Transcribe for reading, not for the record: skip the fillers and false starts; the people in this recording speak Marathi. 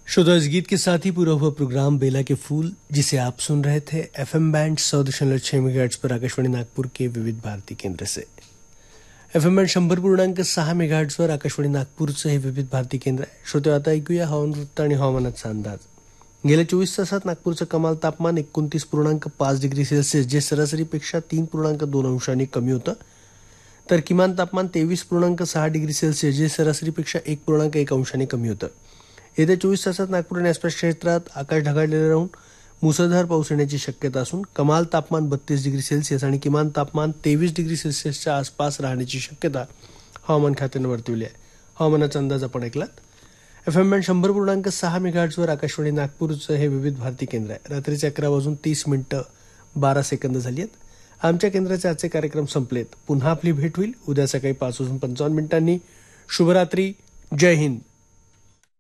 श्रोता, इस गीत के साथ ही पूरा हुआ प्रोग्राम बेला के फूल, जिसे आप सुन रहे थे FM बैंड 100.6 मेगाहर्ट्ज पर आकाशवाणी नागपूर के विविध भारती केंद्र से। FM बैंड 100.6 मेगाहर्ट्जवर आकाशवाणी नागपूरचं हे विविध भारती केंद्र आहे. श्रोते, आता ऐकूया हवामान वृत्त आणि हवामानाचा अंदाज. गेल्या 24 तासात नागपूरचं कमाल तापमान 29.5 डिग्री सेल्सिअस, जे सरासरीपेक्षा 3.2 अंशांनी कमी होतं, तर किमान तापमान 23.6 डिग्री सेल्सिअस, जे सरासरीपेक्षा 1.1 अंशांनी कमी होतं. येत्या 24 तासात नागपूर आणि आसपास क्षेत्रात आकाश ढगाळलेले राहून मुसळधार पाऊस येण्याची शक्यता असून कमाल तापमान 32 डिग्री सेल्सिअस आणि किमान तापमान 23 डिग्री सेल्सिअसच्या आसपास राहण्याची शक्यता हवामान खात्यानं वर्तवली आहे. हवामानाचा अंदाज आपण ऐकलात. FM बँड 100.6 मेगाहर्ट्जवर आकाशवाणी नागपूरचं हे विविध भारती केंद्र आहे. रात्रीचे 11:30 झाली आहेत. आमच्या केंद्राचे आजचे कार्यक्रम संपलेत. पुन्हा आपली भेट होईल उद्या सकाळी 5:55 शुभरात्री. जय हिंद.